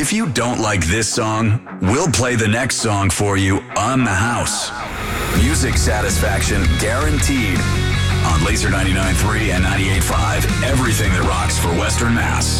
If you don't like this song, we'll play the next song for you on the house. Music satisfaction guaranteed on Laser 99.3 and 98.5, everything that rocks for Western Mass.